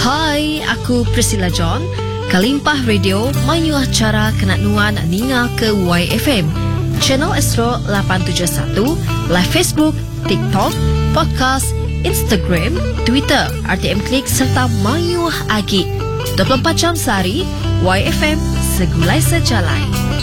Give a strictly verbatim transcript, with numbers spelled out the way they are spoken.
Hai, aku Priscilla John. Kalimpah Radio mayu acara kena nuan ninga ke Y F M. Channel Astro lapan tujuh satu, live Facebook, TikTok, podcast, Instagram, Twitter, R T M Klik serta mayu agi. dua puluh empat jam sehari, Y F M segulai sejalai.